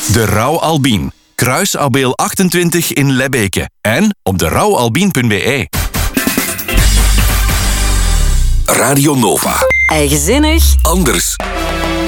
De Rauw Albien. Kruis Abeel 28 in Lebbeke. En op derouwalbien.be. Radio Nova. Eigenzinnig. Anders.